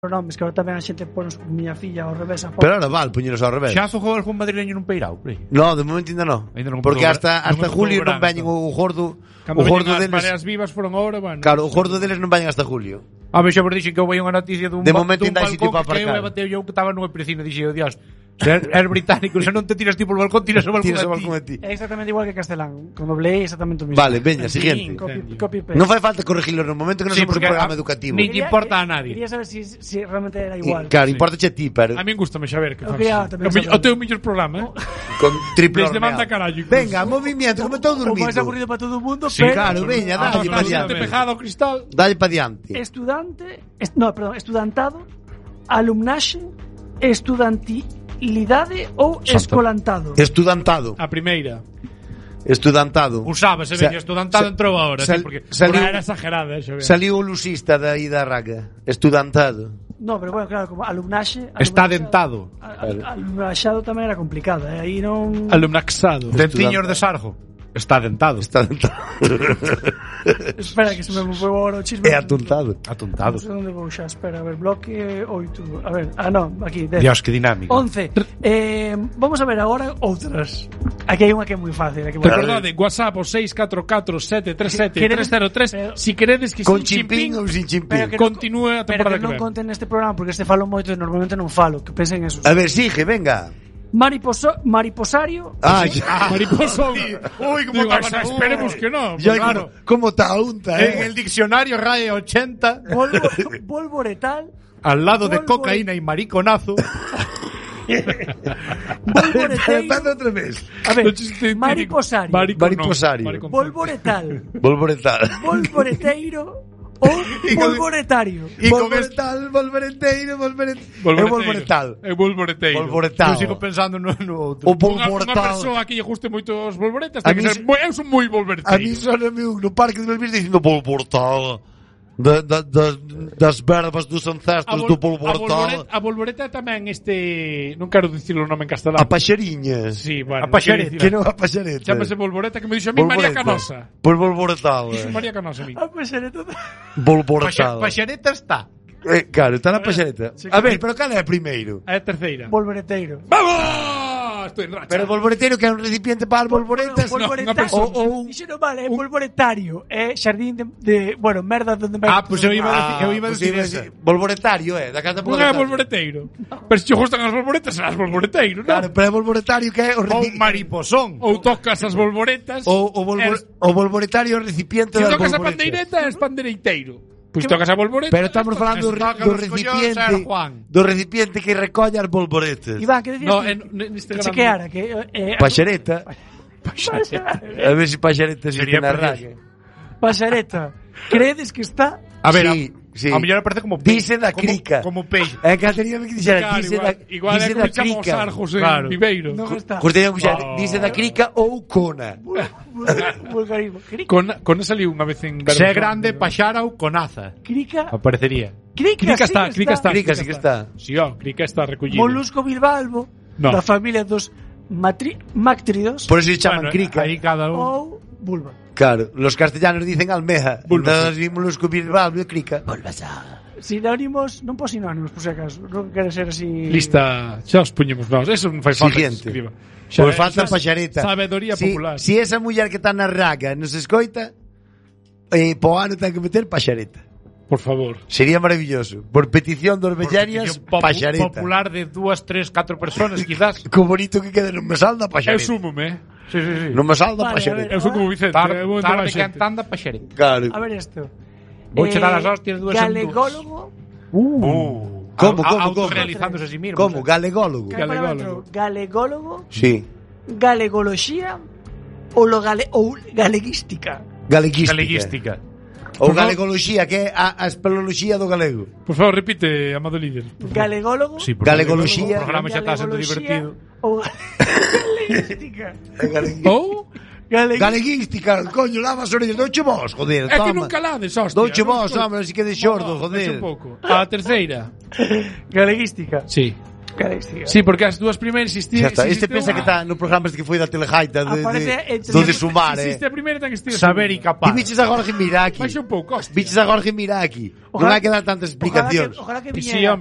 pronomes, que ahora tamén a xente ponos miña filla ao revés. Pero ahora vale, puñeros ao revés. Xa fogou algún madrileño nun peirao? No, de momento ainda non. Porque hasta julio non veñen o gordo. Cando o gordo deles... deles. As mareas vivas foron ahora, bueno. Claro, o gordo deles non veñen hasta julio. A ver, xa vos dixen que houve unha noticia dun de momento dun ainda hai sitio para balcón que aparcar. eu bateu eu que estaba no piscina, dixen, Dios, er británico, xa non te tiras ti polo balcón, tiras o balcón a ti. É exactamente igual que Castelán, con doble E exactamente o mismo. Vale, veña, siguiente. Copy paste. Non fai falta corregirlo no momento que non somos un programa educativo. Ni lle importa a nadie. Quería saber si realmente era igual. Claro, importa che ti, pero a min gustame saber que faz. O teu mellor programa, con triple desde manda carallo. Venga, movimiento, como todo dormido. O máis aburrido para todo o mundo, sí, pero claro, veña, dalle pa diante. Pejado cristal. Dalle pa diante. Estudantado, alumnaxe, estudantilidade ou escolantado. Estudantado. A primeira. Estudantado. Usábase, veña, estudantado entrou agora, sí, porque era exagerada, saliu o lusista da ida raga. Estudantado. No, pero bueno, claro, como alumnaxe está dentado. Alumnaxado tamén era complicada, aí non... Alumnaxado. Dentiños de sargo. Está dentado. Espera, que se me foi agora o chisme. É atuntado. Non sei onde vou xa, espera, a ver, bloque 8. A ver, non, aquí, 10. Dios, que dinámico. 11. Vamos a ver agora outras. Aquí hai unha que é moi fácil. Recordade, WhatsApp o 644-737-303. Si queredes que con chimpín ou sin chimpín. Continúe a temporada que non conten neste programa, porque este falo moito e normalmente non falo. Que pensen eso. A ver, sigue, venga. Mariposario. Mariposón. Uy, como está. Esperemos que no. Claro. ¿Cómo está unta, En el diccionario RAE 80. Volvoretal. Al lado de cocaína y mariconazo. Volvoreteiro. Otra vez. A ver, mariposario. Mariposario. Volvoretal. Volvoreteiro. O volvoretario. E con estal volvoreteiro, volvoretal. Eu sigo pensando no outro. O volvoretal. Unha persoa que lle guste moito os volvoretas, ten que ser, eu son moi volvoreteiro. A mí soname no parque de Belvis dicindo volvoretal. Das verbas dos ancestros do volvoretal. A volvoreta tamén non quero dicirlo o nome en castelán. A paxariña. Sí, bueno. A paxareta. Que non a paxareta. Chámase volvoreta, que me dixo a mí María Canosa. Pois volvoretal. Dixo María Canosa a mí. A paxareta. Volvoretal. Paxareta está. Claro, está na paxareta. A ver, pero cal é a primeiro? A terceira. Volvoreteiro. ¡Vamos! Estoy en racha. Pero volvoreteiro que é un recipiente para as volvoretas. Ou Dixo non vale, é volvoretario. É xardín de bueno, merda donde vai. Pois eu iba a decir esa. Volvoretario, da casa non é volvoreteiro. Pero se te gustan as volvoretas, serás volvoreteiro, non? Claro, pero é volvoretario que é o ou mariposón. Ou tocas as volvoretas. O volvoretario é o recipiente das volvoretas. Se tocas a pandeireta, és pandereiteiro. Pois tocas a volvoreta. Pero estamos falando do recipiente que recolle as volvoretas. Iván, que decías? No, neste grande. Chequeara que paxareta. A ver se paxareta sería na raga. Paxareta. Credes que está? A ver, sí. A mellor parece como peixe. Dice da crica. Como peixe. É que tería que dixera igual é como chamamos Arjos en Viveiro. Non está. Dice da crica ou cona. Vulgarismo. Cona saliu unha vez en Verbo. Se grande, paxara ou conaza. Crica. Aparecería. Crica está. Crica sí que está. Sí, crica está recollido. Molusco bilbalbo, da familia dos mactrídeos. Por eso se chaman crica. Aí cada un. Ou vulva. Claro, los castellanos dicen almeja. Entonces, molusco bilbalbo e crica. Sinónimos, non pos sinónimos, por si acaso. Non quere ser así. Lista, xa os puñemos nós. Eso non fai falta que escriba. Pois falta paxareta. Sabedoría popular. Si esa muller que está na raga nos escoita, po ano ten que meter paxareta. Por favor. Sería maravilloso. Por petición dos vellarias, paxareta. Popular de 2, 3, 4 personas, quizás. Co bonito que queda no mesal da paxareta. Eu súmome, Sí. No mesal da paxareta. Eu sou como Vicente. Tarde cantando paxareta. Claro. A ver isto. Vou che dar as hostias dúas en dúas. Galególogo. Como? Realizándose a sí mismo. Como? Galególogo. Galególogo. Sí. Galegoloxía ou galeguística. Galeguística. Ou galegoloxía, que é a espeleoloxía do galego. Por favor, repite, amado líder. Galególogo. Sí, galegoloxía. O programa xa está sendo divertido. Ou galeguística. Ou galeguística, coño, lava as orellas, douche vos, joder, toma. É que nunca lades, hostia. Douche vos, hombre, así que de xordo, joder. Un pouco. A terceira. Galeguística. Sí. Sí, porque as dúas primeiras Xa está. Este pensa que está no programa este que foi da Telejaita do de sumar, Existe a primeira ten que existir. saber e capaz. E biches agora que mira aquí. Baixa un pouco, hostia. Biches agora que mira aquí. Non hai que dar tantas explicacións. Ojalá que Sí, viñera.